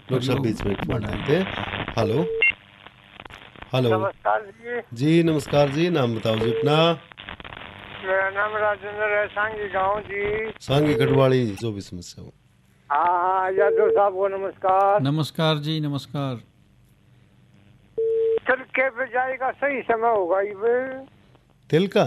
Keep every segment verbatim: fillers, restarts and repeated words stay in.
Doctor साहब बीच में phone लेते हैं। Hello hello. नमस्कार जी। जी नमस्कार जी, नाम बताओ जी अपना। मेरा नाम राजेंद्र है, सांगी गाँव जी। सांगी खटवाड़ी, जो भी समस्या हो। हाँ हाँ यादव साहब को नमस्कार। नमस्कार जी नमस्कार। तिल के बिजाई का सही समय होगा ये? तिल का?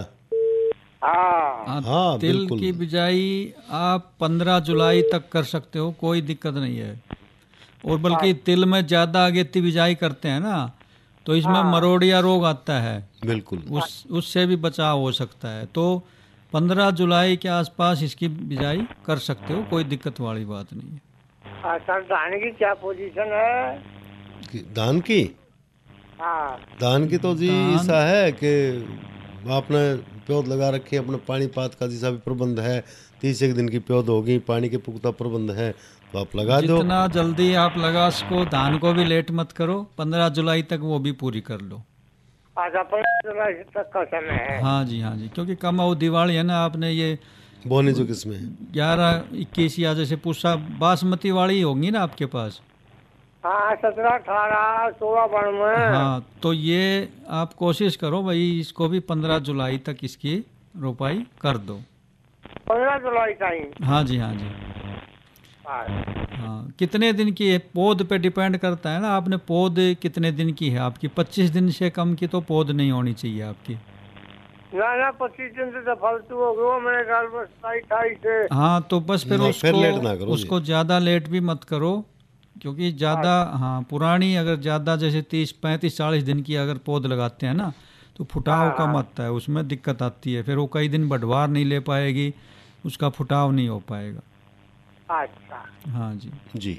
हाँ हाँ, हाँ तिल बिल्कुल। की बिजाई आप पंद्रह जुलाई तक कर सकते हो, कोई दिक्कत नहीं है। और बल्कि तिल में ज़्यादा अगेती बिजाई करते हैं ना, तो इसमें हाँ। मरोड़िया रोग आता है, बिल्कुल। उस उससे भी बचाव हो सकता है। तो पंद्रह जुलाई के आसपास इसकी बिजाई कर सकते हो, कोई दिक्कत वाली बात नहीं है। अच्छा, धान की क्या पोजीशन है? कि- धान की हाँ धान की तो जी धान ऐसा है कि आपने प्योद लगा रखी है, अपने पानी पात का जैसा भी प्रबंध है, तीस एक दिन की प्योद होगी, पानी के पुख्ता प्रबंध है तो आप लगा दो। जितना जल्दी आप लगा सको, धान को भी लेट मत करो, पंद्रह जुलाई तक वो भी पूरी कर लो। अच्छा, पंद्रह जुलाई तक का समय है। हाँ जी हाँ जी, क्योंकि कम आओ दिवाली है ना, आपने ये बोनी जो किस्में है। ग्यारह इक्कीस या जैसे पूसा बासमती वाली होंगी ना आपके पास। हाँ, सत्रह अठारह सोलह बन में। हाँ, तो ये आप कोशिश करो भाई, इसको भी पंद्रह जुलाई तक इसकी रोपाई कर दो। पंद्रह जुलाई का ही। हाँ जी हाँ जी। हाँ। हाँ, कितने दिन की है पौध पे डिपेंड करता है ना, आपने पौध कितने दिन की है आपकी? पच्चीस दिन से कम की तो पौध नहीं होनी चाहिए आपकी। ना ना, पच्चीस दिन से तो फालतू हो गया मेरे ख्याल में, सताईस अट्ठाईस से। हाँ, तो बस फिर नहीं, फिर लेट ना उसको करो जी। उसको ज़्यादा लेट भी मत करो, क्योंकि ज़्यादा हाँ पुरानी अगर ज़्यादा जैसे तीस पैंतीस चालीस दिन की अगर पौध लगाते हैं ना, तो फुटाव हाँ, कम हाँ। आता है, उसमें दिक्कत आती है, फिर वो कई दिन बढ़वार नहीं ले पाएगी, उसका फुटाव नहीं हो पाएगा। अच्छा, हाँ जी जी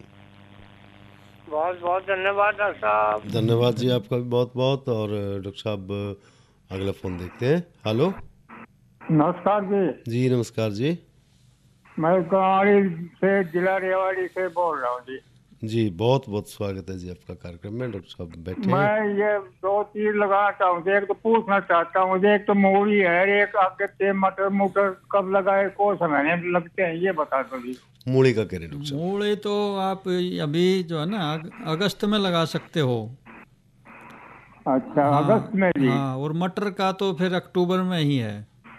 बहुत बहुत धन्यवाद डॉक्टर साहब। धन्यवाद जी आपका भी बहुत बहुत। और डॉक्टर साहब अगला फोन देखते हैं। हेलो नमस्कार जी। जी नमस्कार जी। मैं कवाड़ी से, जिला रेवाड़ी से बोल रहा हूँ जी। जी बहुत बहुत स्वागत है जी आपका कार्यक्रम में। डॉक्टर साहब बैठे हैं। मैं ये दो चीज लगाना चाहूँ, एक तो पूछना चाहता हूँ, एक तो मूली है, एक आगे से मटर मुटर कब लगाए, कौन सा महीने में लगते हैं, ये बता दो जी। मूली का कह रहे हैं डॉक्टर साहब? मूली तो आप अभी जो है ना अग- अगस्त में लगा सकते हो। अच्छा, हाँ अगस्त में जी। हाँ, और मटर का तो फिर अक्टूबर में ही है।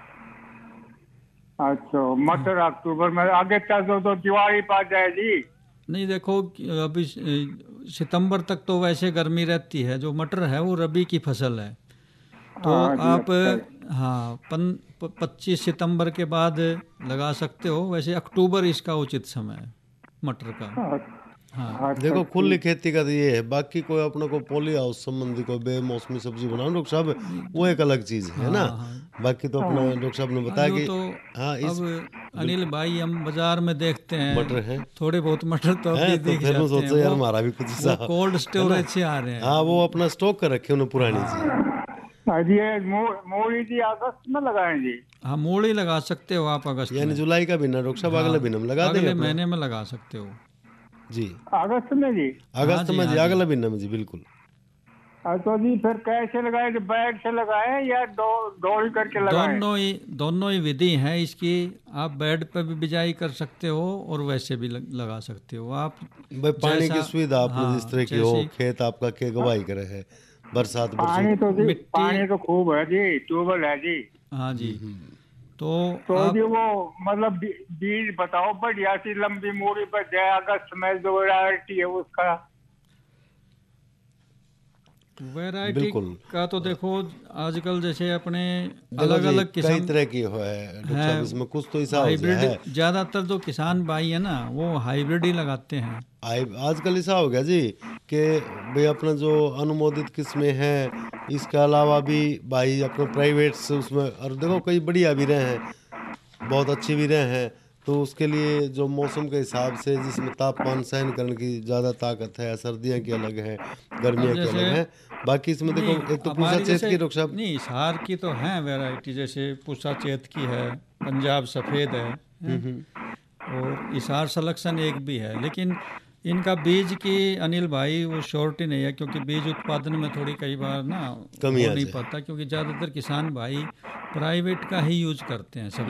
अच्छा, मटर अक्टूबर में, आगे चल दो तो दिवाली पा जाए जी। नहीं देखो, कि अभी अ, सितंबर तक तो वैसे गर्मी रहती है, जो मटर है वो रबी की फसल है, तो हाँ जी, आप अच्छा। हाँ पन पच्चीस सितंबर के बाद लगा सकते हो। वैसे अक्टूबर इसका उचित समय है मटर का। हाँ अच्छा, देखो खुली ठीक। खेती का तो ये है, बाकी कोई अपने को पोली हाउस संबंधी कोई बेमौसमी सब्जी बनाओ डॉक्टर साहब, वो एक अलग चीज है ना। हाँ हाँ। बाकी तो अपना डॉक्टर साहब ने हाँ, बताया जो कि तो हाँ इस अब अनिल बिल्कुल भाई हम बाजार में देखते मटर हैं, है थोड़े बहुत मटर तो है अभी तो दिख फिर मैं जाते हैं, सोचा यार वो हमारा भी कुछ वो सा कोल्ड है ना। स्टोरेज से आ रहे हाँ हैं। वो अपना स्टॉक कर रखे उन्हें पुरानी जी। आज ये मू- मूली जी अगस्त में लगाएं जी। हाँ, मूली लगा सकते हो आप अगस्त यानी में। जुलाई का महीना डॉक्टर साहब अगले हाँ, महीने में लगा देंगे अगले अपना। महीने में लगा सकते हो। जी अगस्त में जी। हाँ अगस्त जी में जी हाँ जी। अगले महीने में जी बिल्कुल। हाँ, तो जी फिर कैसे लगाए, जो बैग से लगाए या दो डोल करके लगाए? दोनों ही दोनों ही विधि हैं इसकी। आप बेड पे भी बिजाई कर सकते हो और वैसे भी लग, लगा सकते हो आप, भाई पानी जैसा की सुविधा आपने जिस हाँ तरह की हो, जैसी खेत आपका के गवाही करे है, बरसात पानी बरसूत। तो जी, मिट्टी। पानी तो खूब है जी, ट्यूबवेल है जी। हाँ जी, तो तो जी आप वो मतलब बी- बीज बताओ बढ़िया सी लंबी मूड़ी पर जाए, अगस्त में जो वैरायटी है उसका। वैरायटी बिल्कुल का तो देखो, आजकल जैसे अपने देखो अलग जी अलग कई किस्म तरह की हो है डॉक्टर है। साहब, इसमें कुछ तो ऐसा हो गया हाइब्रिड है। ज़्यादातर जो किसान भाई है ना, वो हाइब्रिड ही लगाते हैं। आई आजकल ऐसा हो गया जी कि भाई अपना जो अनुमोदित किस्में हैं, इसके अलावा भी भाई अपने प्राइवेट से उसमें, और देखो कई बढ़िया भी रहे हैं, बहुत अच्छे भी रहे हैं, तो उसके लिए जो मौसम के हिसाब से जिसमें तापमान सहन करने की ज़्यादा ताकत है, सर्दियाँ की अलग है, अब गर्मियाँ की जैसे अलग है। बाकी इसमें देखो नहीं, एक तो पूसा हमारी चेत जैसे की डॉक्टर साहब। नहीं, हिसार की तो हैं वैरायटी, जैसे पूसा चेत की है, पंजाब सफ़ेद है, हैं? और हिसार सलेक्शन एक भी है, लेकिन इनका बीज की अनिल भाई वो श्योरिटी नहीं है, क्योंकि बीज उत्पादन में थोड़ी कई बार ना कमी हो आ नहीं जाए। पाता, क्योंकि ज़्यादातर किसान भाई प्राइवेट का ही यूज करते हैं सब।